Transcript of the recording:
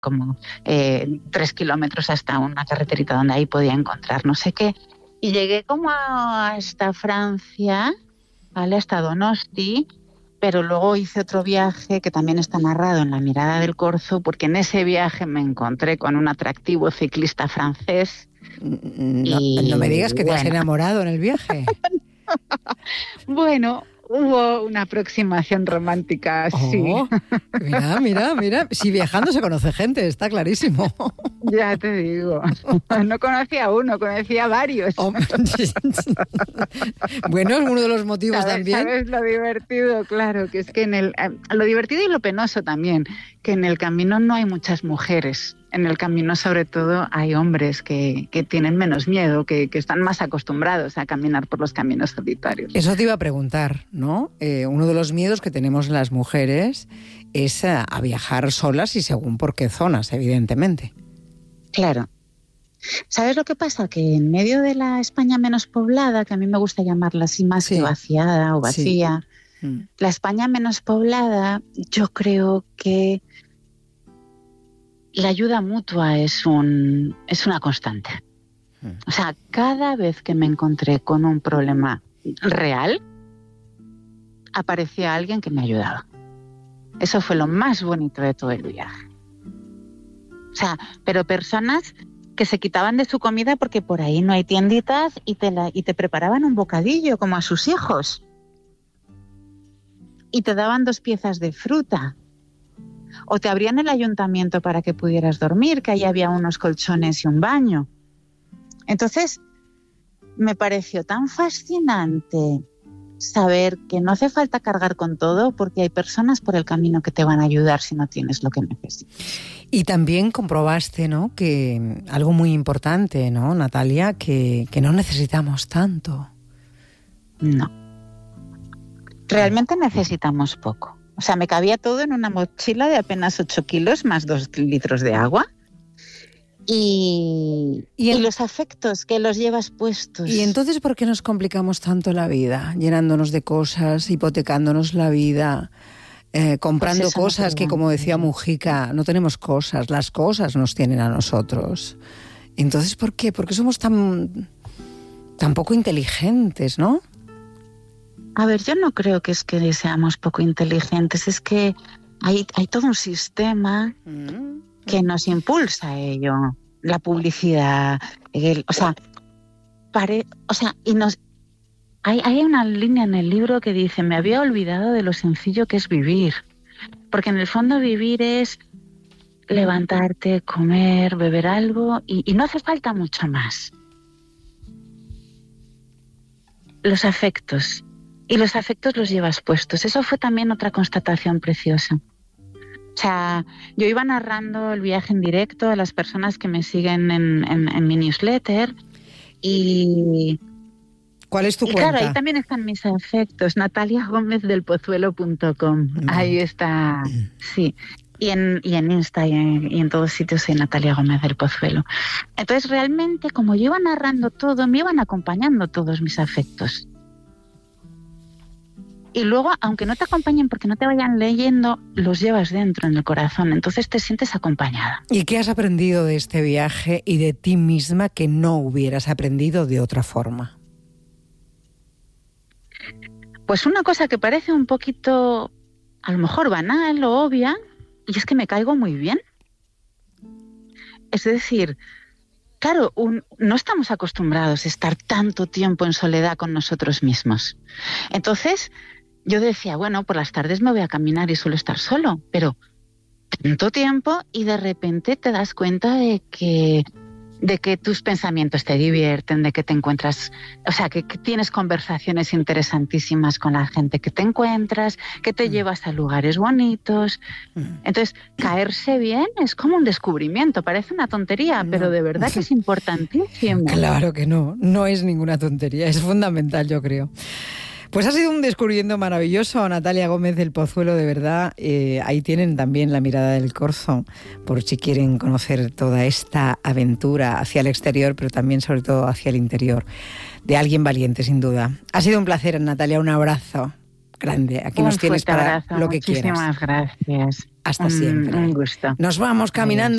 como 3 kilómetros hasta una carreterita donde ahí podía encontrar no sé qué. Y llegué como hasta Francia, ¿vale? Hasta Donosti, pero luego hice otro viaje que también está narrado en La mirada del Corzo, porque en ese viaje me encontré con un atractivo ciclista francés. No me digas que te has enamorado en el viaje. Bueno, hubo una aproximación romántica, sí. Mira. Si viajando se conoce gente, está clarísimo. Ya te digo. No conocía a uno, conocía a varios. Bueno, es uno de los motivos también. ¿Sabes lo divertido? Claro, que es que lo divertido y lo penoso también, que en el camino no hay muchas mujeres. En el camino, sobre todo, hay hombres que tienen menos miedo, que están más acostumbrados a caminar por los caminos solitarios. Eso te iba a preguntar, ¿no? Uno de los miedos que tenemos las mujeres es a viajar solas y según por qué zonas, evidentemente. Claro. ¿Sabes lo que pasa? Que en medio de la España menos poblada, que a mí me gusta llamarla así más que vaciada o vacía, la España menos poblada, yo creo que la ayuda mutua es una constante. O sea, cada vez que me encontré con un problema real, aparecía alguien que me ayudaba. Eso fue lo más bonito de todo el viaje. O sea, pero personas que se quitaban de su comida porque por ahí no hay tienditas y te preparaban un bocadillo como a sus hijos. Y te daban 2 piezas de fruta. O te abrían el ayuntamiento para que pudieras dormir, que ahí había unos colchones y un baño. Entonces, me pareció tan fascinante saber que no hace falta cargar con todo porque hay personas por el camino que te van a ayudar si no tienes lo que necesitas. Y también comprobaste, ¿no?, que algo muy importante, ¿no, Natalia? Que no necesitamos tanto. No. Realmente necesitamos poco. O sea, me cabía todo en una mochila de apenas 8 kilos más 2 litros de agua. Y los afectos que los llevas puestos. ¿Y entonces por qué nos complicamos tanto la vida? Llenándonos de cosas, hipotecándonos la vida, comprando pues cosas que, como decía Mujica, no tenemos cosas, las cosas nos tienen a nosotros. Entonces, ¿por qué? ¿Por qué somos tan poco inteligentes, no? A ver, yo no creo que es que seamos poco inteligentes, es que hay todo un sistema que nos impulsa a ello. La publicidad, hay una línea en el libro que dice: me había olvidado de lo sencillo que es vivir. Porque en el fondo vivir es levantarte, comer, beber algo y no hace falta mucho más. Los afectos. Y los afectos los llevas puestos. Eso fue también otra constatación preciosa. O sea, yo iba narrando el viaje en directo a las personas que me siguen en mi newsletter y... ¿Cuál es tu cuenta? Claro, ahí también están mis afectos, nataliagomezdelpozuelo.com. Ahí está, sí. Y en Insta y en todos sitios soy Natalia Gómez del Pozuelo. Entonces, realmente, como yo iba narrando todo, me iban acompañando todos mis afectos. Y luego, aunque no te acompañen porque no te vayan leyendo, los llevas dentro en el corazón. Entonces te sientes acompañada. ¿Y qué has aprendido de este viaje y de ti misma que no hubieras aprendido de otra forma? Pues una cosa que parece un poquito, a lo mejor banal o obvia, y es que me caigo muy bien. Es decir, claro, no estamos acostumbrados a estar tanto tiempo en soledad con nosotros mismos. Entonces, yo decía, bueno, por las tardes me voy a caminar y suelo estar solo, pero tanto tiempo y de repente te das cuenta de que tus pensamientos te divierten, de que te encuentras, o sea, que tienes conversaciones interesantísimas con la gente que te encuentras, que te llevas a lugares bonitos. Entonces, caerse bien es como un descubrimiento, parece una tontería, pero de verdad que es importantísimo. Claro que no es ninguna tontería, es fundamental, yo creo. Pues ha sido un descubrimiento maravilloso, Natalia Gómez del Pozuelo, de verdad. Ahí tienen también La mirada del Corzo, por si quieren conocer toda esta aventura hacia el exterior, pero también, sobre todo, hacia el interior, de alguien valiente, sin duda. Ha sido un placer, Natalia, un abrazo grande. Aquí nos tienes para lo que quieras. Muchísimas gracias. Hasta siempre. Un gusto. Nos vamos caminando.